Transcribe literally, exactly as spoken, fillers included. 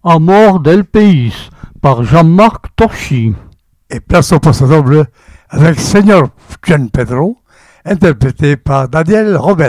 Amor del Pays par Jean-Marc Torchy. Et place au poste double avec Señor Gian Pedro, interprété par Daniel Robert.